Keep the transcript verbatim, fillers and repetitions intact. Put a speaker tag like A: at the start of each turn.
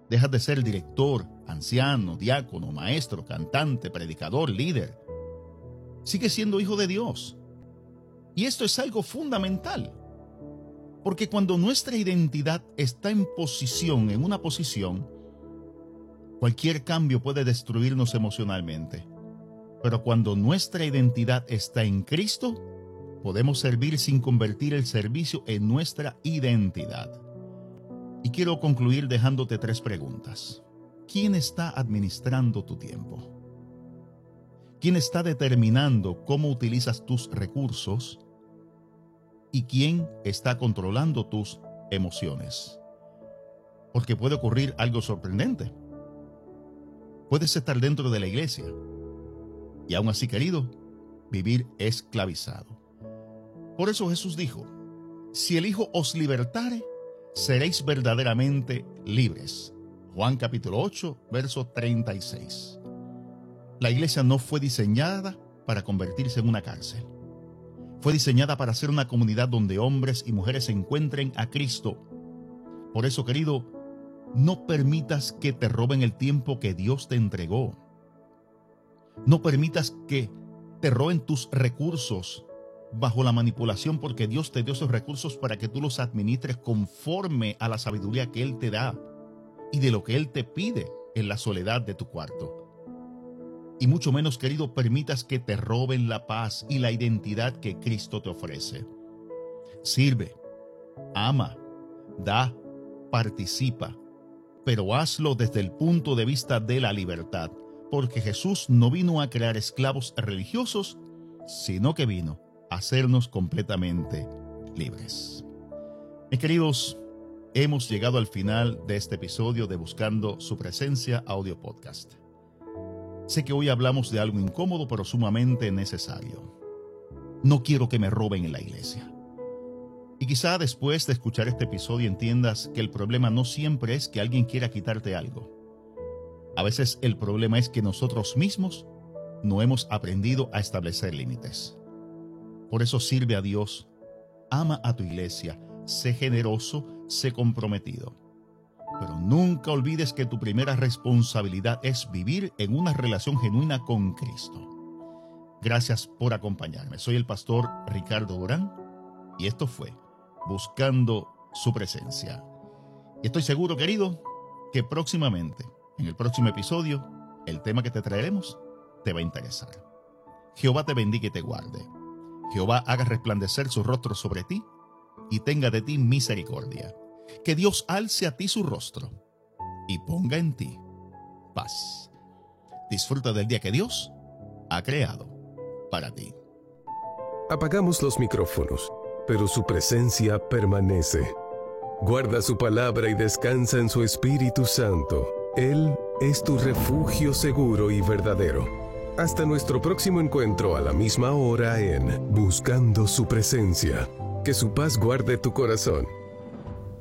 A: Dejas de ser director, anciano, diácono, maestro, cantante, predicador, líder. Sigues siendo hijo de Dios. Y esto es algo fundamental. Porque cuando nuestra identidad está en posición, en una posición, cualquier cambio puede destruirnos emocionalmente. Pero cuando nuestra identidad está en Cristo, podemos servir sin convertir el servicio en nuestra identidad. Y quiero concluir dejándote tres preguntas. ¿Quién está administrando tu tiempo? ¿Quién está determinando cómo utilizas tus recursos? ¿Y quién está controlando tus emociones? Porque puede ocurrir algo sorprendente. Puedes estar dentro de la iglesia y aún así, querido, vivir esclavizado. Por eso Jesús dijo, si el Hijo os libertare, seréis verdaderamente libres. Juan capítulo ocho, verso treinta y seis. La iglesia no fue diseñada para convertirse en una cárcel. Fue diseñada para ser una comunidad donde hombres y mujeres se encuentren a Cristo. Por eso, querido, no permitas que te roben el tiempo que Dios te entregó. No permitas que te roben tus recursos bajo la manipulación, porque Dios te dio esos recursos para que tú los administres conforme a la sabiduría que Él te da y de lo que Él te pide en la soledad de tu cuarto. Y mucho menos, querido, permitas que te roben la paz y la identidad que Cristo te ofrece. Sirve, ama, da, participa, pero hazlo desde el punto de vista de la libertad, porque Jesús no vino a crear esclavos religiosos, sino que vino a hacernos completamente libres. Mis queridos, hemos llegado al final de este episodio de Buscando Su Presencia Audio Podcast. Sé que hoy hablamos de algo incómodo, pero sumamente necesario. No quiero que me roben en la iglesia. Y quizá después de escuchar este episodio entiendas que el problema no siempre es que alguien quiera quitarte algo. A veces el problema es que nosotros mismos no hemos aprendido a establecer límites. Por eso sirve a Dios, ama a tu iglesia, sé generoso, sé comprometido. Pero nunca olvides que tu primera responsabilidad es vivir en una relación genuina con Cristo. Gracias por acompañarme. Soy el pastor Ricardo Durán y esto fue Buscando Su Presencia. Y estoy seguro, querido, que próximamente, en el próximo episodio, el tema que te traeremos te va a interesar. Jehová te bendiga y te guarde. Jehová haga resplandecer su rostro sobre ti y tenga de ti misericordia. Que Dios alce a ti su rostro y ponga en ti paz. Disfruta del día que Dios ha creado para ti.
B: Apagamos los micrófonos, pero su presencia permanece. Guarda su palabra y descansa en su Espíritu Santo. Él es tu refugio seguro y verdadero. Hasta nuestro próximo encuentro a la misma hora en Buscando Su Presencia. Que su paz guarde tu corazón.